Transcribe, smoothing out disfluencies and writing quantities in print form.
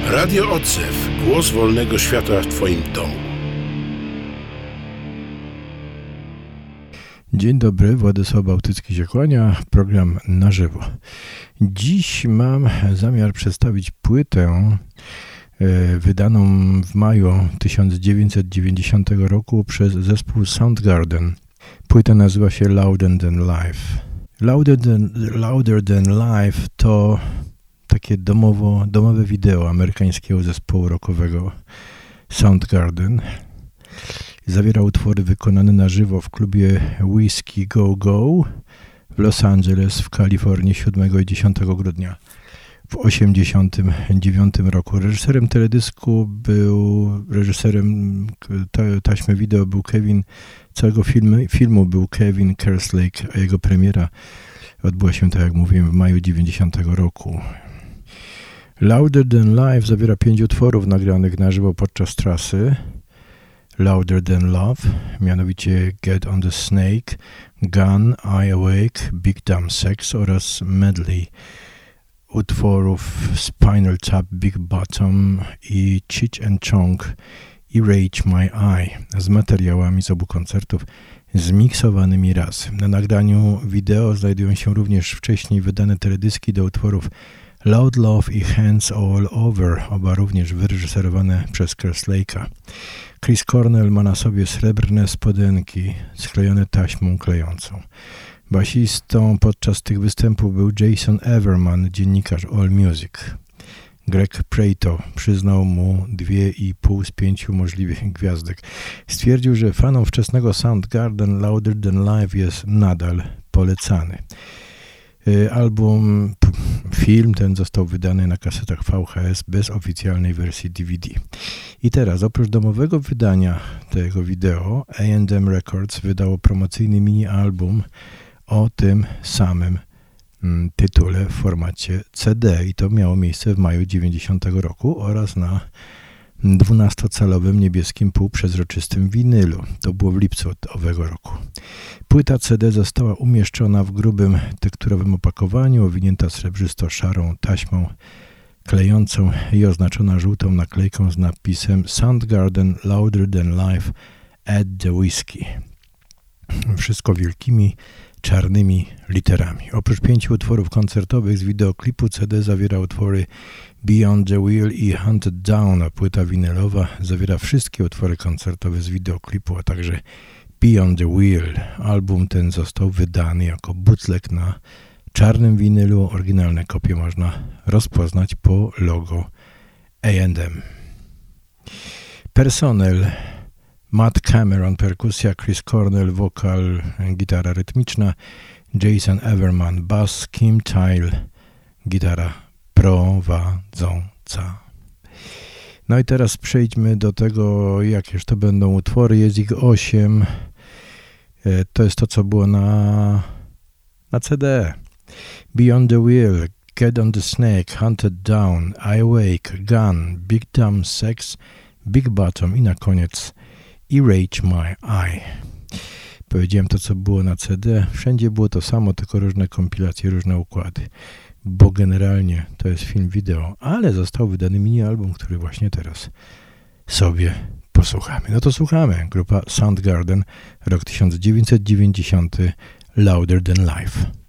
Radio Odzew. Głos wolnego świata w Twoim domu. Dzień dobry, Władysław Bałtycki się kłania, program na żywo. Dziś mam zamiar przedstawić płytę wydaną w maju 1990 roku przez zespół Soundgarden. Płyta nazywa się Louder Than Life. Louder Than Life to takie domowe wideo amerykańskiego zespołu rockowego Soundgarden. Zawiera utwory wykonane na żywo w klubie Whiskey Go Go w Los Angeles w Kalifornii 7 i 10 grudnia w 1989 roku. Reżyserem teledysku taśmy wideo był całego filmu był Kevin Kerslake, a jego premiera odbyła się, tak jak mówiłem, w maju 90 roku. Louder Than Life zawiera 5 utworów nagranych na żywo podczas trasy. Louder Than Love, mianowicie Get on the Snake, Gun, I Awake, Big Dumb Sex oraz medley utworów Spinal Tap, Big Bottom i Cheech and Chong i Rage My Eye z materiałami z obu koncertów zmiksowanymi raz. Na nagraniu wideo znajdują się również wcześniej wydane teledyski do utworów Loud Love i Hands All Over, oba również wyreżyserowane przez Kerslake'a. Chris Cornell ma na sobie srebrne spodenki sklejone taśmą klejącą. Basistą podczas tych występów był Jason Everman, dziennikarz AllMusic. Greg Prato przyznał mu 2,5 z 5 możliwych gwiazdek. Stwierdził, że fanom wczesnego Soundgarden Louder Than Life jest nadal polecany. Film ten został wydany na kasetach VHS bez oficjalnej wersji DVD. I teraz, oprócz domowego wydania tego wideo, A&M Records wydało promocyjny mini-album o tym samym tytule w formacie CD i to miało miejsce w maju 90 roku oraz na 12-calowym niebieskim półprzezroczystym winylu. To było w lipcu owego roku. Płyta CD została umieszczona w grubym tekturowym opakowaniu, owinięta srebrzysto-szarą taśmą klejącą i oznaczona żółtą naklejką z napisem Soundgarden Louder Than Life at the Whiskey. Wszystko wielkimi czarnymi literami. Oprócz 5 utworów koncertowych z wideoklipu CD zawiera utwory Beyond the Wheel i Hunted Down, a płyta winylowa zawiera wszystkie utwory koncertowe z wideoklipu, a także Beyond the Wheel. Album ten został wydany jako bootleg na czarnym winylu. Oryginalne kopie można rozpoznać po logo A&M. Personel: Matt Cameron, perkusja, Chris Cornell, wokal, gitara rytmiczna, Jason Everman, bass, Kim Tyle, gitara prowadząca. No i teraz przejdźmy do tego, jakież to będą utwory. Jest ich 8. To jest to, co było na CD. Beyond the Wheel, Get on the Snake, Hunted Down, I Awake, Gun, Big Dumb Sex, Big Bottom i na koniec i Rage My Eye. Powiedziałem to, co było na CD. Wszędzie było to samo, tylko różne kompilacje, różne układy. Bo generalnie to jest film wideo, ale został wydany mini-album, który właśnie teraz sobie posłuchamy. No to słuchamy. Grupa Soundgarden, rok 1990, Louder Than Life.